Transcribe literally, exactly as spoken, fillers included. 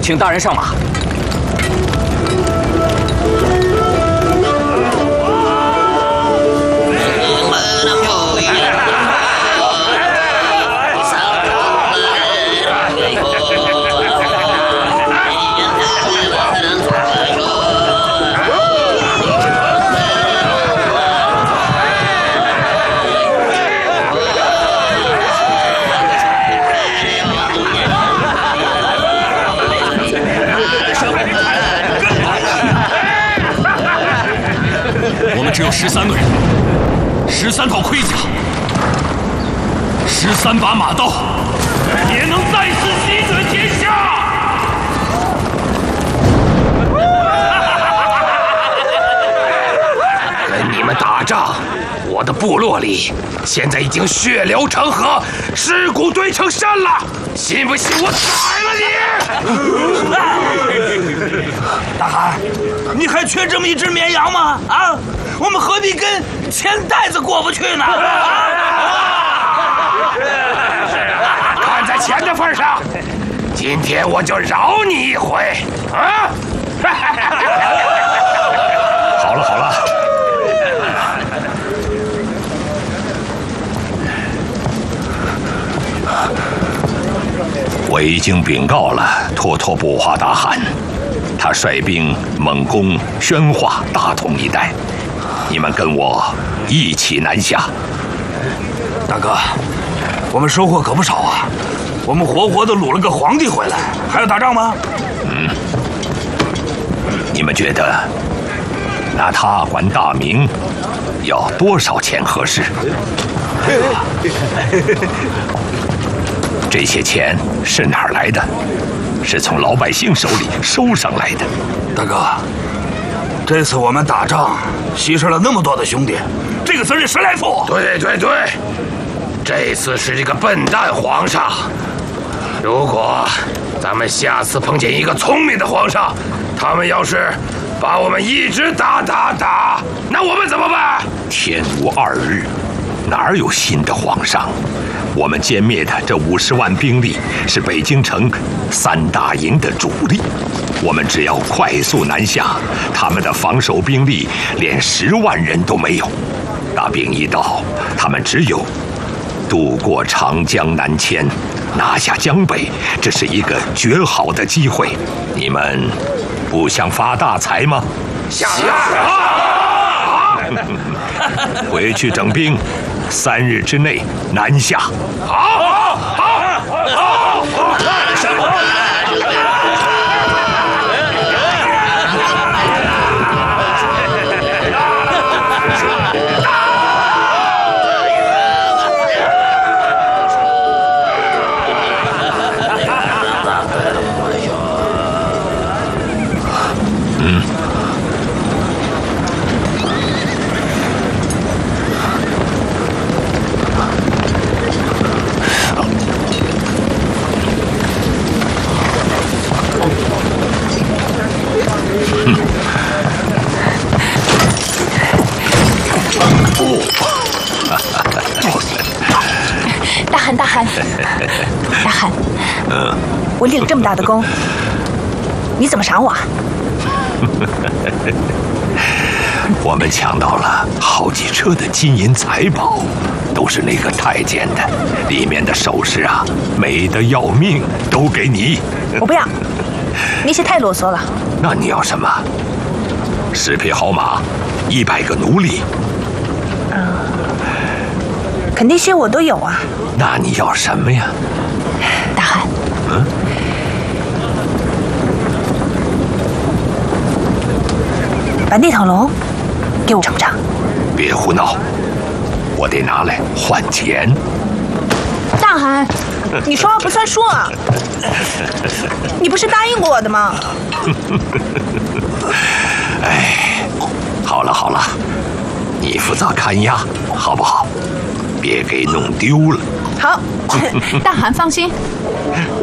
请大人上马。 只有十三个人，十三套盔甲，十三把马刀，也能再次席卷天下。 跟你们打仗，我的部落里现在已经血流成河，尸骨堆成山了。信不信我宰了你？大海，你还缺这么一只绵羊吗？啊！ 我们何必跟钱袋子过不去呢？ 看在钱的份上，今天我就饶你一回啊！ 好了好了，我已经禀告了托托布华达汗，他率兵猛攻宣化大同一带。 你们跟我一起南下， 大哥，我们收获可不少啊！我们活活的掳了个皇帝回来，还要打仗吗？ 嗯，你们觉得拿他管大明要多少钱合适？这些钱是哪儿来的？是从老百姓手里收上来的。 大哥。 这次我们打仗牺牲了那么多的兄弟，这个责任谁来负？ 对对对，这次是这个笨蛋皇上。如果咱们下次碰见一个聪明的皇上，他们要是把我们一直打打打，那我们怎么办？ 天无二日，哪有新的皇上？我们歼灭的这五十万兵力是北京城三大营的主力。 我们只要快速南下，他们的防守兵力连十万人都没有。大兵一到，他们只有渡过长江南迁，拿下江北，这是一个绝好的机会。你们不想发大财吗？ 想啊！ 回去整兵，三日之内南下。 好，好，好，好，好。 大汗，大汗，大汗， 嗯， 我立了这么大的功，你怎么赏我啊？ 我们抢到了好几车的金银财宝，都是那个太监的，里面的首饰啊，美得要命，都给你。 我不要，那些太啰嗦了。 那你要什么？十匹好马，一百个奴隶。 嗯，可那些我都有啊。 那你要什么呀？ 大汗。 嗯。 把那条龙给我尝尝。 别胡闹，我得拿来换钱。 大汗，你说话不算数啊！你不是答应过我的吗？ 哎，好了好了，你负责看押，好不好？别给弄丢了。 好，大汗放心，